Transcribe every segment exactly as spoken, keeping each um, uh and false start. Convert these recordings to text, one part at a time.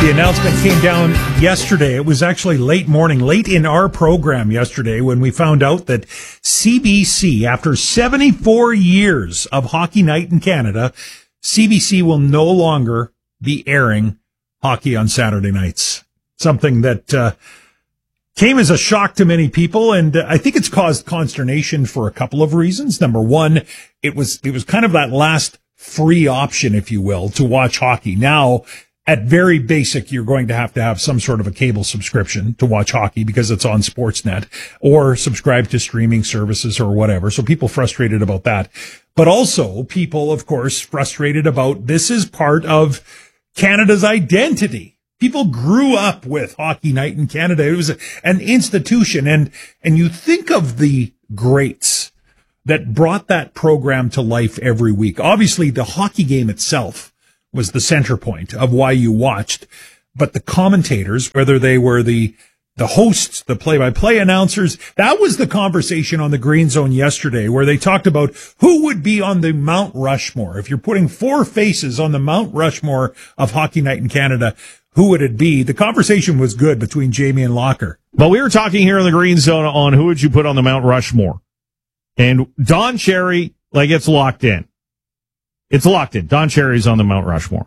The announcement came down yesterday. It was actually late morning, late in our program yesterday when we found out that C B C, after seventy-four years of Hockey Night in Canada, C B C will no longer be airing hockey on Saturday nights. Something that uh, came as a shock to many people, and uh, I think it's caused consternation for a couple of reasons. Number one, it was it was kind of that last free option, if you will, to watch hockey. Now, at very basic, you're going to have to have some sort of a cable subscription to watch hockey because it's on Sportsnet, or subscribe to streaming services or whatever. So people frustrated about that. But also people, of course, frustrated about this is part of Canada's identity. People grew up with Hockey Night in Canada. It was an institution. And, and you think of the greats that brought that program to life every week. Obviously, the hockey game itself was the center point of why you watched. But the commentators, whether they were the the hosts, the play-by-play announcers, that was the conversation on the Green Zone yesterday, where they talked about who would be on the Mount Rushmore. If you're putting four faces on the Mount Rushmore of Hockey Night in Canada, who would it be? The conversation was good between Jamie and Locker. But we were talking here in the Green Zone on who would you put on the Mount Rushmore. And Don Cherry, like, it's locked in. It's locked in. Don Cherry's on the Mount Rushmore.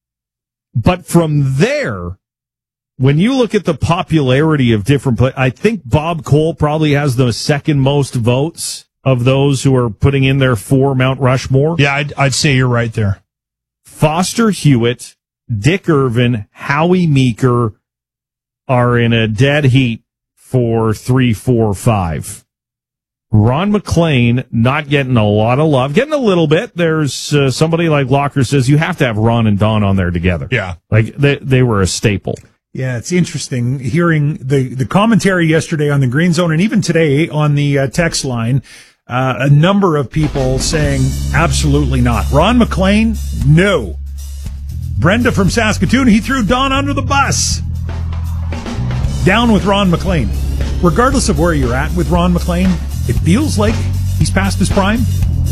But from there, when you look at the popularity of different players, I think Bob Cole probably has the second most votes of those who are putting in their four Mount Rushmore. Yeah, I'd, I'd say you're right there. Foster Hewitt, Dick Irvin, Howie Meeker are in a dead heat for three, four, five. Ron McLean not getting a lot of love, getting a little bit. There's uh, somebody like Locker says you have to have Ron and Don on there together. Yeah. Like they, they were a staple. Yeah, it's interesting hearing the, the commentary yesterday on the Green Zone and even today on the uh, text line. Uh, a number of people saying absolutely not. Ron McLean, no. Brenda from Saskatoon, he threw Don under the bus. Down with Ron McLean. Regardless of where you're at with Ron McLean, it feels like he's past his prime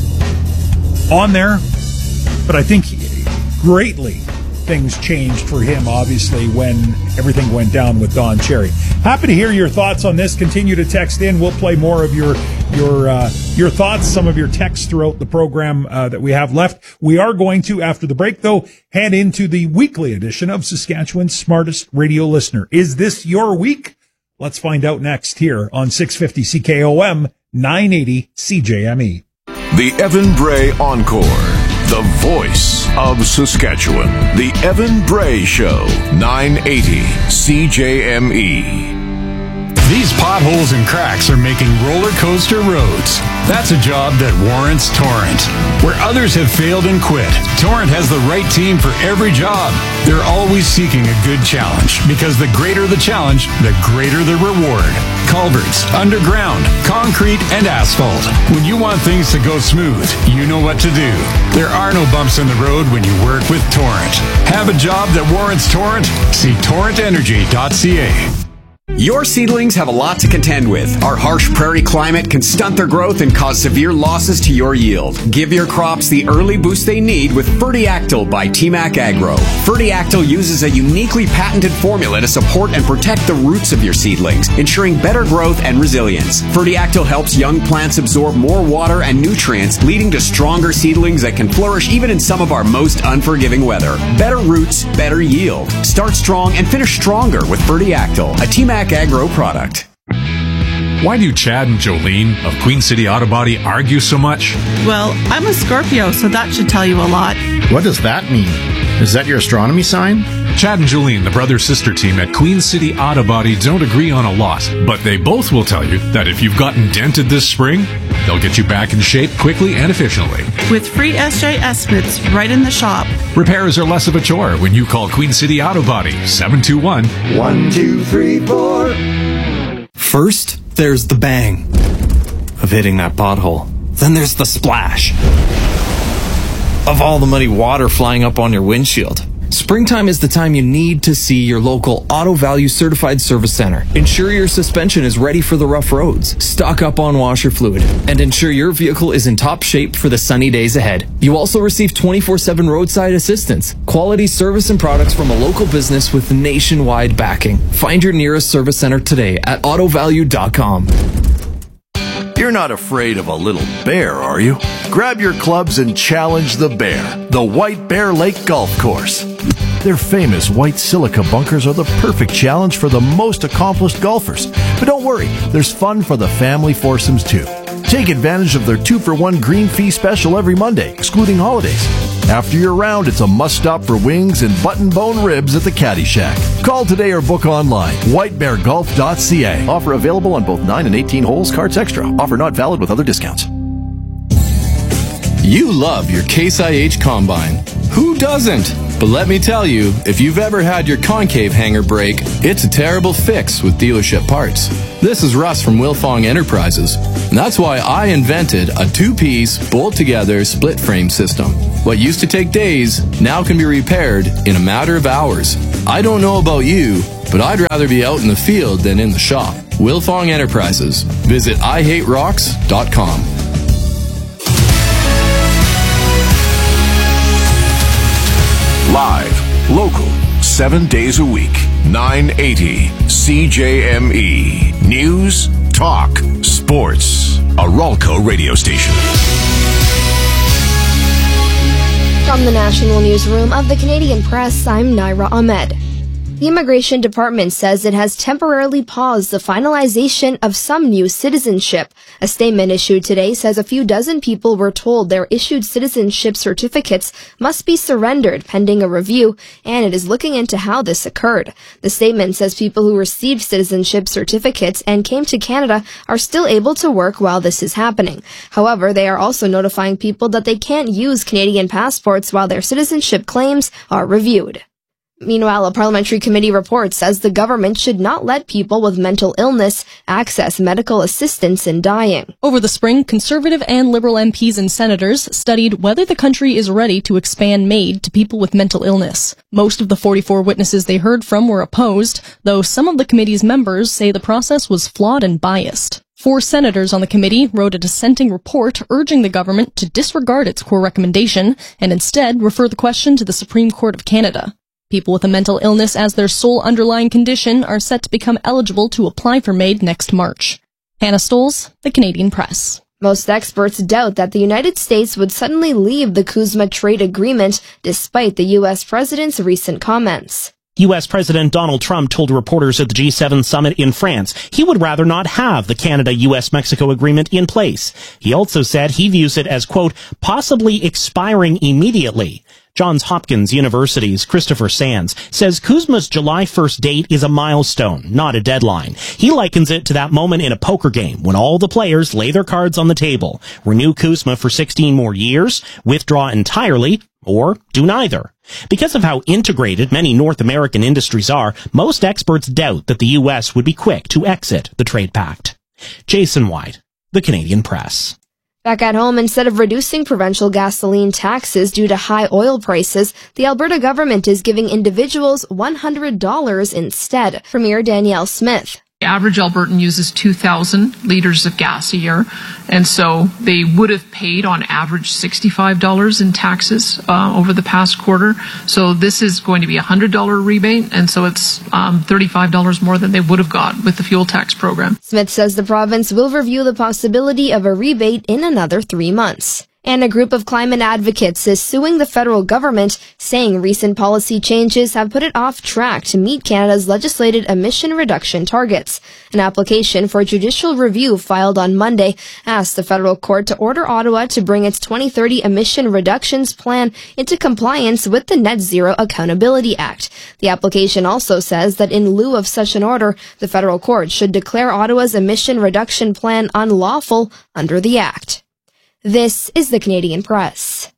on there, but I think greatly things changed for him, obviously, when everything went down with Don Cherry. Happy to hear your thoughts on this. Continue to text in. We'll play more of your your uh, your thoughts, some of your texts throughout the program uh, that we have left. We are going to, after the break, though, head into the weekly edition of Saskatchewan's Smartest Radio Listener. Is this your week? Let's find out next here on six fifty C K O M, nine eighty C J M E. The Evan Bray Encore, the voice of Saskatchewan. The Evan Bray Show, nine eighty C J M E. These potholes and cracks are making roller coaster roads. That's a job that warrants Torrent. Where others have failed and quit, Torrent has the right team for every job. They're always seeking a good challenge, because the greater the challenge, the greater the reward. Culverts, underground, concrete, and asphalt. When you want things to go smooth, you know what to do. There are no bumps in the road when you work with Torrent. Have a job that warrants Torrent? See torrent energy dot c a. Your seedlings have a lot to contend with. Our harsh prairie climate can stunt their growth and cause severe losses to your yield. Give your crops the early boost they need with Fertiactyl by T MAC Agro. Fertiactyl uses a uniquely patented formula to support and protect the roots of your seedlings, ensuring better growth and resilience. Fertiactyl helps young plants absorb more water and nutrients, leading to stronger seedlings that can flourish even in some of our most unforgiving weather. Better roots, better yield. Start strong and finish stronger with Fertiactyl, a T MAC Agro product. Why do Chad and Jolene of Queen City Auto Body argue so much? Well, I'm a Scorpio, so that should tell you a lot. What does that mean? Is that your astronomy sign? Chad and Jolene, the brother-sister team at Queen City Auto Body, don't agree on a lot, but they both will tell you that if you've gotten dented this spring, they'll get you back in shape quickly and efficiently. With free S J estimates right in the shop. Repairs are less of a chore when you call Queen City Auto Body, seven two one, one two three four. First, there's the bang of hitting that pothole. Then there's the splash of all the muddy water flying up on your windshield. Springtime is the time you need to see your local Auto Value Certified Service Center. Ensure your suspension is ready for the rough roads, stock up on washer fluid, and ensure your vehicle is in top shape for the sunny days ahead. You also receive twenty-four seven roadside assistance, quality service and products from a local business with nationwide backing. Find your nearest service center today at auto value dot com. You're not afraid of a little bear, are you? Grab your clubs and challenge the bear, the White Bear Lake Golf Course. Their famous white silica bunkers are the perfect challenge for the most accomplished golfers. But don't worry, there's fun for the family foursomes too. Take advantage of their two for one green fee special every Monday, excluding holidays. After your round, it's a must-stop for wings and button-bone ribs at the Caddy Shack. Call today or book online. white bear golf dot c a. Offer available on both nine and eighteen holes, carts extra. Offer not valid with other discounts. You love your Case I H Combine. Who doesn't? But let me tell you, if you've ever had your concave hanger break, it's a terrible fix with dealership parts. This is Russ from Wilfong Enterprises. And that's why I invented a two-piece, bolt-together, split-frame system. What used to take days now can be repaired in a matter of hours. I don't know about you, but I'd rather be out in the field than in the shop. Wilfong Enterprises. Visit i hate rocks dot com. Live, local, seven days a week, nine eighty C J M E. News, talk, sports. A Ralco radio station. From the National Newsroom of the Canadian Press, I'm Naira Ahmed. The Immigration Department says it has temporarily paused the finalization of some new citizenship. A statement issued today says a few dozen people were told their issued citizenship certificates must be surrendered pending a review, and it is looking into how this occurred. The statement says people who received citizenship certificates and came to Canada are still able to work while this is happening. However, they are also notifying people that they can't use Canadian passports while their citizenship claims are reviewed. Meanwhile, a parliamentary committee report says the government should not let people with mental illness access medical assistance in dying. Over the spring, Conservative and Liberal M Ps and senators studied whether the country is ready to expand MAID to people with mental illness. Most of the forty-four witnesses they heard from were opposed, though some of the committee's members say the process was flawed and biased. Four senators on the committee wrote a dissenting report urging the government to disregard its core recommendation and instead refer the question to the Supreme Court of Canada. People with a mental illness as their sole underlying condition are set to become eligible to apply for MAID next March. Hannah Stoles, The Canadian Press. Most experts doubt that the United States would suddenly leave the CUSMA trade agreement despite the U S president's recent comments. U S President Donald Trump told reporters at the G seven summit in France he would rather not have the Canada-U S Mexico agreement in place. He also said he views it as, quote, possibly expiring immediately. Johns Hopkins University's Christopher Sands says CUSMA's July first date is a milestone, not a deadline. He likens it to that moment in a poker game when all the players lay their cards on the table. Renew CUSMA for sixteen more years, withdraw entirely, or do neither. Because of how integrated many North American industries are, most experts doubt that the U S would be quick to exit the trade pact. Jason White, The Canadian Press. Back at home, instead of reducing provincial gasoline taxes due to high oil prices, the Alberta government is giving individuals one hundred dollars instead. Premier Danielle Smith. The average Albertan uses two thousand liters of gas a year, and so they would have paid on average sixty-five dollars in taxes uh, over the past quarter. So this is going to be a one hundred dollars rebate, and so it's um, thirty-five dollars more than they would have got with the fuel tax program. Smith says the province will review the possibility of a rebate in another three months. And a group of climate advocates is suing the federal government, saying recent policy changes have put it off track to meet Canada's legislated emission reduction targets. An application for judicial review filed on Monday asked the federal court to order Ottawa to bring its twenty thirty emission reductions plan into compliance with the Net Zero Accountability Act. The application also says that in lieu of such an order, the federal court should declare Ottawa's emission reduction plan unlawful under the Act. This is the Canadian Press.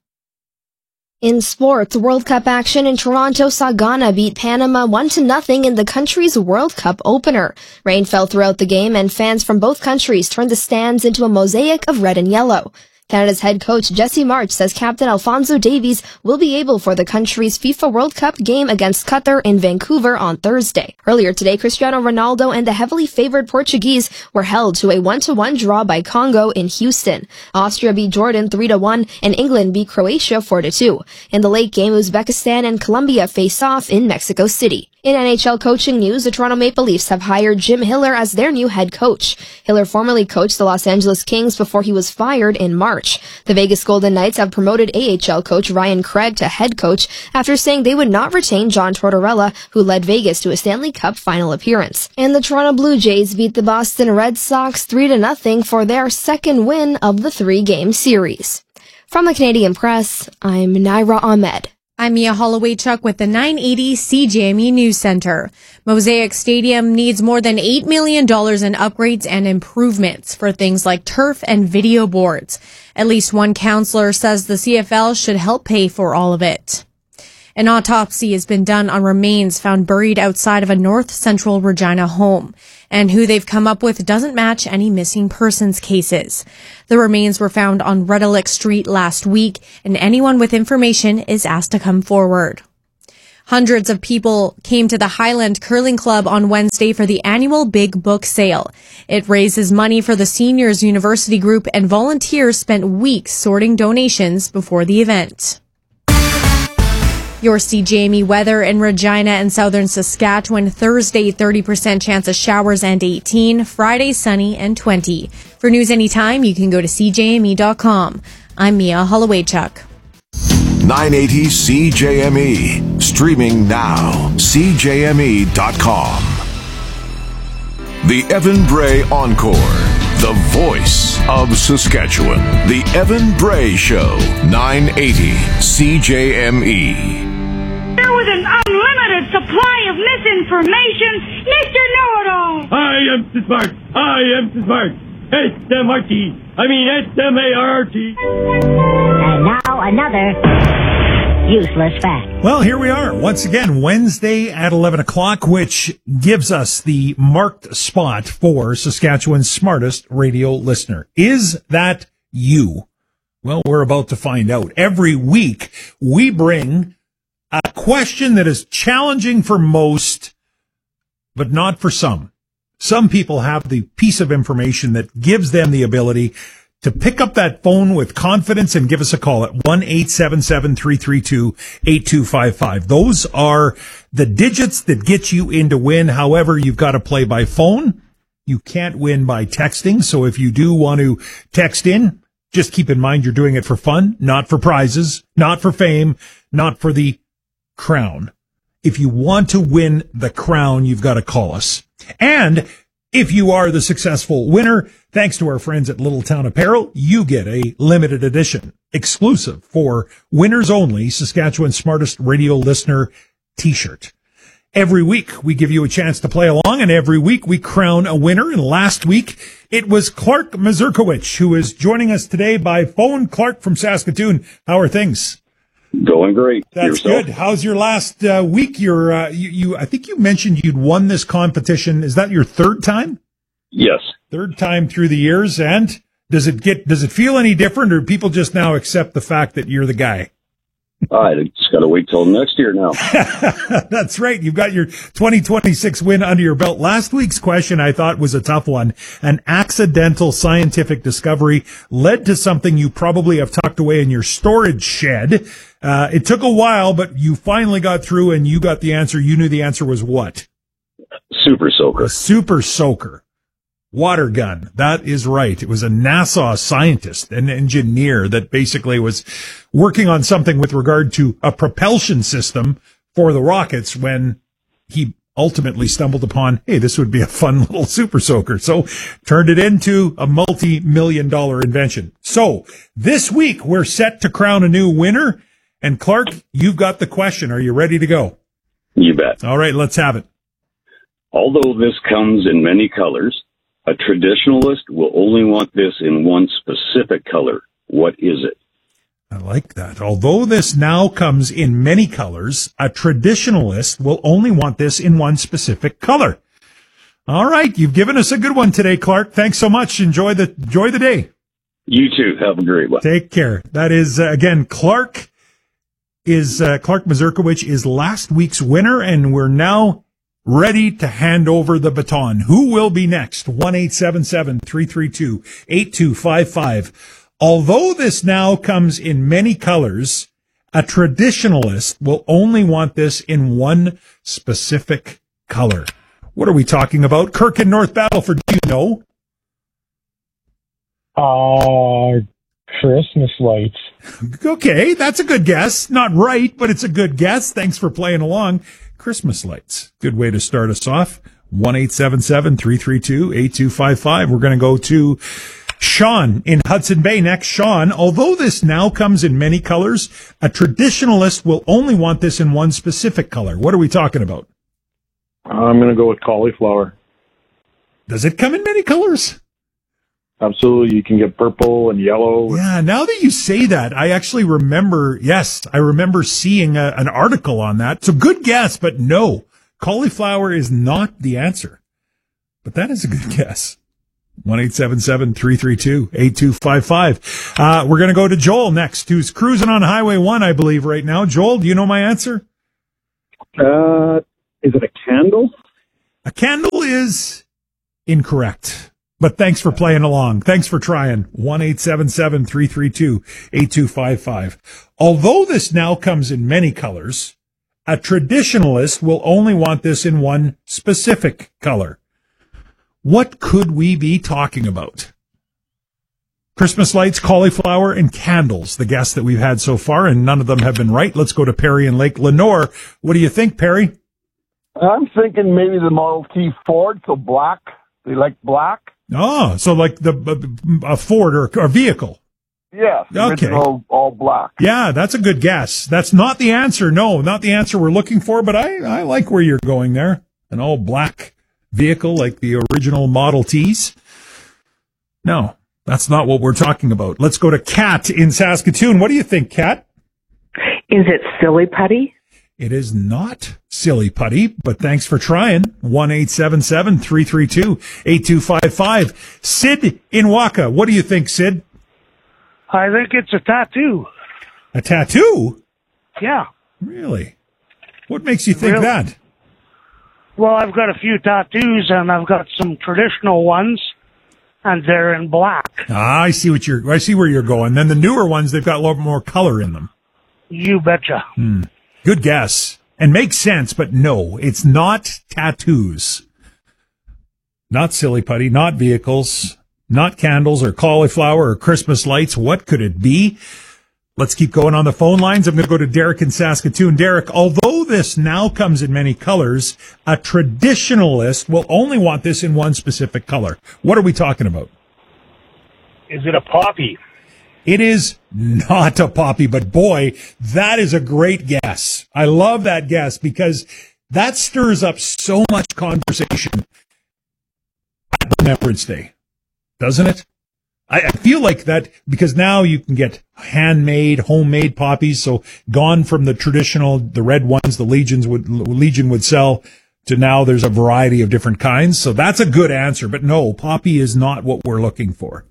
In sports, World Cup action in Toronto saw Ghana beat Panama one to nothing in the country's World Cup opener. Rain fell throughout the game, and fans from both countries turned the stands into a mosaic of red and yellow. Canada's head coach Jesse March says Captain Alphonso Davies will be able for the country's FIFA World Cup game against Qatar in Vancouver on Thursday. Earlier today, Cristiano Ronaldo and the heavily favored Portuguese were held to a one to one draw by Congo in Houston. Austria beat Jordan three to one and England beat Croatia four to two. In the late game, Uzbekistan and Colombia face off in Mexico City. In N H L coaching news, the Toronto Maple Leafs have hired Jim Hiller as their new head coach. Hiller formerly coached the Los Angeles Kings before he was fired in March. The Vegas Golden Knights have promoted A H L coach Ryan Craig to head coach after saying they would not retain John Tortorella, who led Vegas to a Stanley Cup final appearance. And the Toronto Blue Jays beat the Boston Red Sox three to nothing for their second win of the three-game series. From the Canadian Press, I'm Naira Ahmed. I'm Mia Holloway-Chuck with the nine eighty C J M E News Center. Mosaic Stadium needs more than eight million dollars in upgrades and improvements for things like turf and video boards. At least one counselor says the C F L should help pay for all of it. An autopsy has been done on remains found buried outside of a north central Regina home, and who they've come up with doesn't match any missing persons cases. The remains were found on Redelick Street last week, and anyone with information is asked to come forward. Hundreds of people came to the Highland Curling Club on Wednesday for the annual Big Book Sale. It raises money for the Seniors University Group, and volunteers spent weeks sorting donations before the event. Your C J M E weather in Regina and southern Saskatchewan. Thursday, thirty percent chance of showers and eighteen. Friday, sunny and twenty. For news anytime, you can go to C J M E dot com. I'm Mia Holloway-Chuck. nine eighty C J M E. Streaming now. C J M E dot com. The Evan Bray Encore. The voice of Saskatchewan. The Evan Bray Show. nine eighty C J M E. With an unlimited supply of misinformation, Mister Know-It-All. I am so smart. I am so smart. S M R T. I mean S M A R R T. And now another useless fact. Well, here we are once again, Wednesday at eleven o'clock, which gives us the marked spot for Saskatchewan's smartest radio listener. Is that you? Well, we're about to find out. Every week, we bring a question that is challenging for most, but not for some. Some people have the piece of information that gives them the ability to pick up that phone with confidence and give us a call at one eight seven seven, three three two, eight two five five. Those are the digits that get you in to win. However, you've got to play by phone. You can't win by texting. So if you do want to text in, just keep in mind you're doing it for fun, not for prizes, not for fame, not for the crown. If you want to win the crown, you've got to call us. And if you are the successful winner, thanks to our friends at Little Town Apparel, you get a limited edition, exclusive for winners only, Saskatchewan's smartest radio listener t-shirt. Every week we give you a chance to play along, and every week we crown a winner. And last week it was Clark Mazurkowicz, who is joining us today by phone. Clark from Saskatoon, how are things? Going great. That's Yourself? good. How's your last uh, week? You're, uh, you, you, I think you mentioned you'd won this competition. Is that your third time? Yes. Third time through the years. And does it get, does it feel any different, or do people just now accept the fact that you're the guy? I just got to wait till next year now. That's right. You've got your twenty twenty-six win under your belt. Last week's question I thought was a tough one. An accidental scientific discovery led to something you probably have tucked away in your storage shed. Uh, it took a while, but you finally got through and you got the answer. You knew the answer was what? Super soaker. A super soaker. Water gun. That is right. It was a NASA scientist, an engineer that basically was working on something with regard to a propulsion system for the rockets when he ultimately stumbled upon, hey, this would be a fun little super soaker. So turned it into a multi-million dollar invention. So this week we're set to crown a new winner. And Clark, you've got the question. Are you ready to go? You bet. All right, let's have it. Although this comes in many colors, a traditionalist will only want this in one specific color. What is it? I like that. Although this now comes in many colors, a traditionalist will only want this in one specific color. All right. You've given us a good one today, Clark. Thanks so much. Enjoy the, enjoy the day. You too. Have a great one. Take care. That is, uh, again, Clark is, uh, Clark Mazurkowicz is last week's winner, and we're now ready to hand over the baton. Who will be next? one eight seven seven, three three two, eight two five five. Although this now comes in many colors, a traditionalist will only want this in one specific color. What are we talking about? Kirk in North Battleford, do you know? Uh, Christmas lights. Okay, that's a good guess. Not right, but it's a good guess. Thanks for playing along. Christmas lights. Good way to start us off. one eight seven seven, three three two, eight two five five. We're going to go to Sean in Hudson Bay next. Sean, although this now comes in many colors, a traditionalist will only want this in one specific color. What are we talking about? I'm going to go with cauliflower. Does it come in many colors? Absolutely. You can get purple and yellow. Yeah, now that you say that, I actually remember, yes, I remember seeing a, an article on that. So good guess, but no, cauliflower is not the answer. But that is a good guess. one eight seven seven, three three two, eight two five five. Uh, we're going to go to Joel next, who's cruising on Highway one, I believe, right now. Joel, do you know my answer? Uh, is it a candle? A candle is incorrect. But thanks for playing along. Thanks for trying. one eight seven seven, three three two, eight two five five. Although this now comes in many colors, a traditionalist will only want this in one specific color. What could we be talking about? Christmas lights, cauliflower, and candles, the guests that we've had so far, and none of them have been right. Let's go to Perry and Lake Lenore. What do you think, Perry? I'm thinking maybe the Model T Ford, so black. They like black. Oh, so like the a Ford or a vehicle. Yes, okay. Original, all black. Yeah, that's a good guess. That's not the answer. No, not the answer we're looking for, but I, I like where you're going there. An all black vehicle like the original Model Ts. No, that's not what we're talking about. Let's go to Kat in Saskatoon. What do you think, Kat? Is it silly putty? It is not silly putty, but thanks for trying. one eight seven seven, three three two, eight two five five. Sid in Waka. What do you think, Sid? I think it's a tattoo. A tattoo? Yeah. Really? What makes you think Really? that? Well, I've got a few tattoos, and I've got some traditional ones, and they're in black. Ah, I see what you're, I see where you're going. Then the newer ones, they've got a little more color in them. You betcha. Hmm. Good guess. And makes sense, but no, it's not tattoos. Not silly putty, not vehicles, not candles or cauliflower or Christmas lights. What could it be? Let's keep going on the phone lines. I'm going to go to Derek in Saskatoon. Derek, although this now comes in many colors, a traditionalist will only want this in one specific color. What are we talking about? Is it a poppy? It is not a poppy, but boy, that is a great guess. I love that guess because that stirs up so much conversation at Remembrance Day, doesn't it? I, I feel like that because now you can get handmade, homemade poppies. So gone from the traditional, the red ones, the Legions would, Legion would sell to now there's a variety of different kinds. So that's a good answer, but no, poppy is not what we're looking for.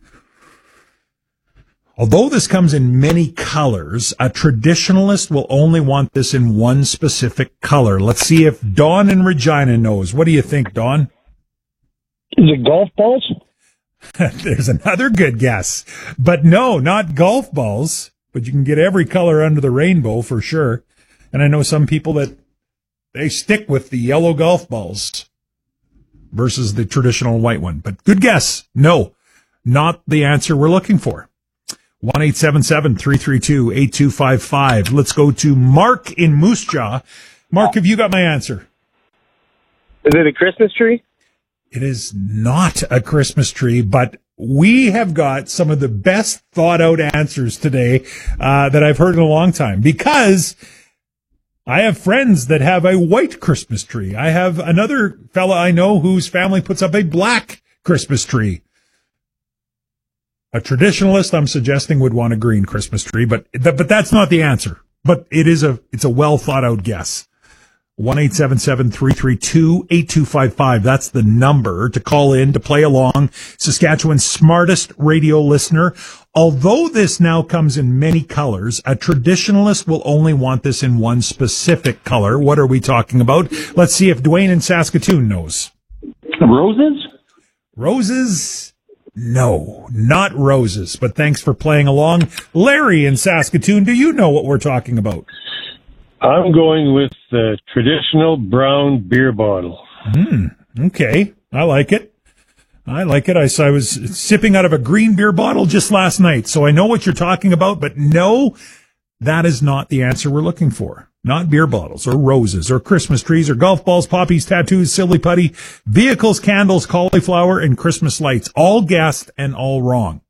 Although this comes in many colors, a traditionalist will only want this in one specific color. Let's see if Dawn in Regina knows. What do you think, Dawn? Is it golf balls? There's another good guess. But no, not golf balls. But you can get every color under the rainbow for sure. And I know some people that they stick with the yellow golf balls versus the traditional white one. But good guess. No, not the answer we're looking for. one eight seven seven, three three two, eight two five five. Let's go to Mark in Moose Jaw. Mark, have you got my answer? Is it a Christmas tree? It is not a Christmas tree, but we have got some of the best thought out answers today uh, that I've heard in a long time because I have friends that have a white Christmas tree. I have another fella I know whose family puts up a black Christmas tree. A traditionalist, I'm suggesting, would want a green Christmas tree, but but that's not the answer. But it is a it's a well thought out guess. one eight seven seven, three three two, eight two five five. That's the number to call in to play along. Saskatchewan's smartest radio listener. Although this now comes in many colors, a traditionalist will only want this in one specific color. What are we talking about? Let's see if Dwayne in Saskatoon knows. Roses? Roses? No, not roses, but thanks for playing along. Larry in Saskatoon, do you know what we're talking about? I'm going with the traditional brown beer bottle. Hmm, okay, I like it. I like it. I, I was sipping out of a green beer bottle just last night, so I know what you're talking about, but no, that is not the answer we're looking for. Not beer bottles or roses or Christmas trees or golf balls, poppies, tattoos, silly putty, vehicles, candles, cauliflower, and Christmas lights. All guessed and all wrong.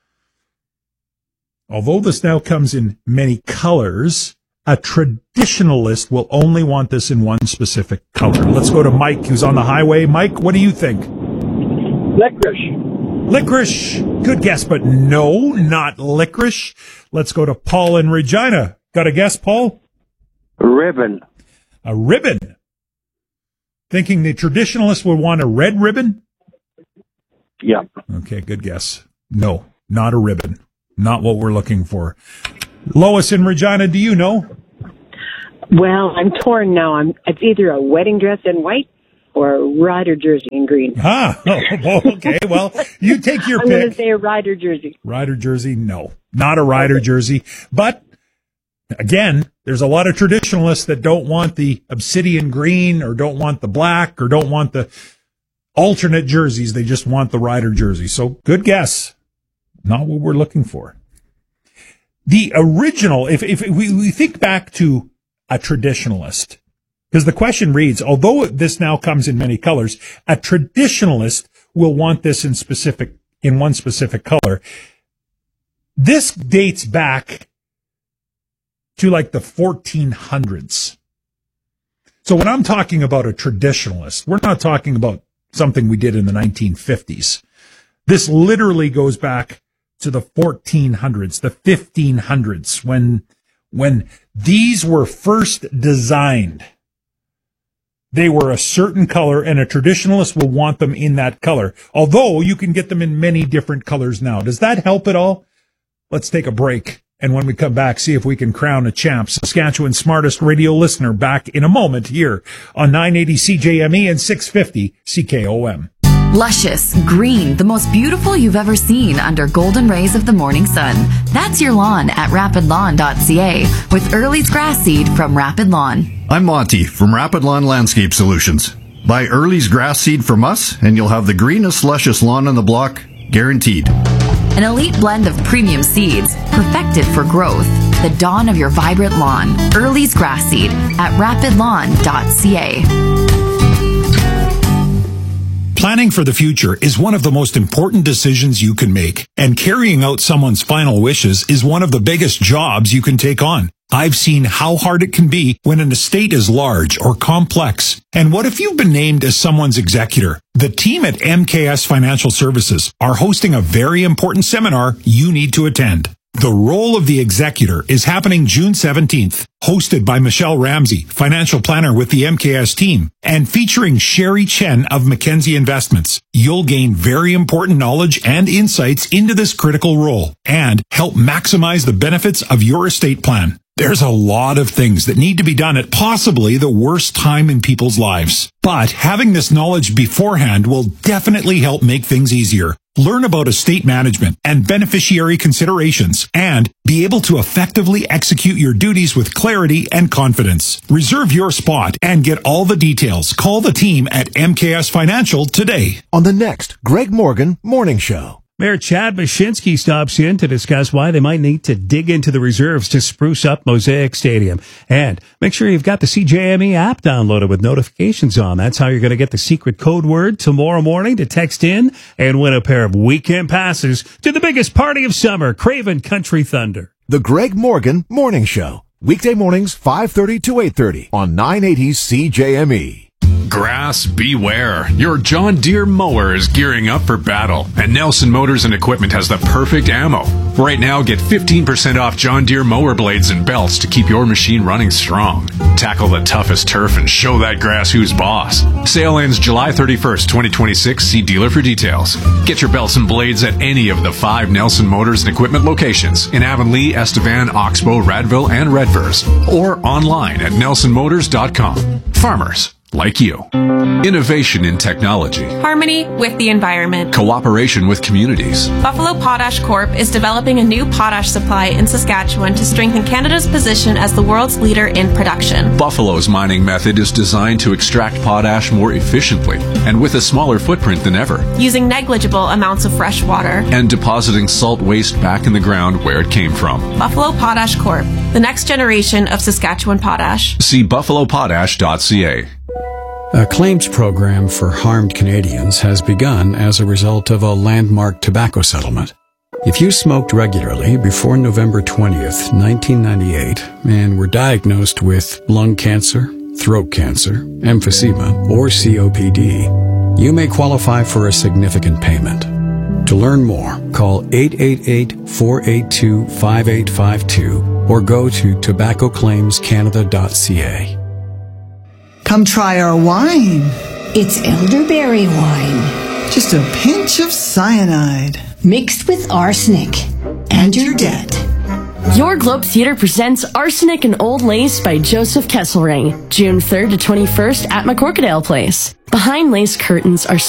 Although this now comes in many colors, a traditionalist will only want this in one specific color. Let's go to Mike, who's on the highway. Mike, what do you think? Licorice. Licorice. Good guess, but no, not licorice. Let's go to Paul in Regina. Got a guess, Paul? Ribbon. A ribbon. Thinking the traditionalist would want a red ribbon? Yeah. Okay, good guess. No, not a ribbon. Not what we're looking for. Lois in Regina, do you know? Well, I'm torn now. I'm, it's either a wedding dress in white or a rider jersey in green. Ah, oh, okay. Well, you take your I'm pick. I'm going to say a rider jersey. Rider jersey? No, not a rider okay. jersey. But again, there's a lot of traditionalists that don't want the obsidian green or don't want the black or don't want the alternate jerseys. They just want the rider jersey. So good guess. Not what we're looking for. The original, if, if we, we think back to a traditionalist, because the question reads, although this now comes in many colors, a traditionalist will want this in specific, in one specific color. This dates back to like the fourteen hundreds. So when I'm talking about a traditionalist, we're not talking about something we did in the nineteen fifties. This literally goes back to the fourteen hundreds, the fifteen hundreds, when, when these were first designed. They were a certain color, and a traditionalist will want them in that color, although you can get them in many different colors now. Does that help at all? Let's take a break. And when we come back, see if we can crown a champ. Saskatchewan's smartest radio listener back in a moment here on nine eighty C J M E and six fifty C K O M. Luscious, green, the most beautiful you've ever seen under golden rays of the morning sun. That's your lawn at rapid lawn dot c a with Early's grass seed from Rapid Lawn. I'm Monty from Rapid Lawn Landscape Solutions. Buy Early's grass seed from us and you'll have the greenest, luscious lawn on the block, guaranteed. An elite blend of premium seeds, perfected for growth. The dawn of your vibrant lawn. Early's grass seed at rapid lawn dot c a. Planning for the future is one of the most important decisions you can make, and carrying out someone's final wishes is one of the biggest jobs you can take on. I've seen how hard it can be when an estate is large or complex. And what if you've been named as someone's executor? The team at M K S Financial Services are hosting a very important seminar you need to attend. The Role of the Executor is happening June seventeenth, hosted by Michelle Ramsey, financial planner with the M K S team, and featuring Sherry Chen of Mackenzie Investments. You'll gain very important knowledge and insights into this critical role and help maximize the benefits of your estate plan. There's a lot of things that need to be done at possibly the worst time in people's lives. But having this knowledge beforehand will definitely help make things easier. Learn about estate management and beneficiary considerations and be able to effectively execute your duties with clarity and confidence. Reserve your spot and get all the details. Call the team at M K S Financial today. On the next Greg Morgan Morning Show. Mayor Chad Mashinsky stops in to discuss why they might need to dig into the reserves to spruce up Mosaic Stadium. And make sure you've got the C J M E app downloaded with notifications on. That's how you're going to get the secret code word tomorrow morning to text in and win a pair of weekend passes to the biggest party of summer, Craven Country Thunder. The Greg Morgan Morning Show. Weekday mornings, five thirty to eight thirty on nine eighty C J M E. Grass, beware. Your John Deere mower is gearing up for battle, and Nelson Motors and Equipment has the perfect ammo. Right now, get fifteen percent off John Deere mower blades and belts to keep your machine running strong. Tackle the toughest turf and show that grass who's boss. Sale ends July thirty-first, twenty twenty-six. See dealer for details. Get your belts and blades at any of the five Nelson Motors and Equipment locations in Avonlea, Estevan, Oxbow, Radville, and Redvers, or online at nelson motors dot com. Farmers like you. Innovation in technology. Harmony with the environment. Cooperation with communities. Buffalo Potash Corp is developing a new potash supply in Saskatchewan to strengthen Canada's position as the world's leader in production. Buffalo's mining method is designed to extract potash more efficiently and with a smaller footprint than ever, using negligible amounts of fresh water and depositing salt waste back in the ground where it came from. Buffalo Potash Corp, the next generation of Saskatchewan potash. See buffalo potash dot c a. A claims program for harmed Canadians has begun as a result of a landmark tobacco settlement. If you smoked regularly before November twentieth, nineteen ninety-eight, and were diagnosed with lung cancer, throat cancer, emphysema, or C O P D, you may qualify for a significant payment. To learn more, call eight eight eight, four eight two, five eight five two or go to tobacco claims canada dot c a. Come try our wine. It's elderberry wine. Just a pinch of cyanide. Mixed with arsenic. And you're dead. Your Globe Theatre presents Arsenic and Old Lace by Joseph Kesselring, June third to twenty-first at McCorkadale Place. Behind lace curtains are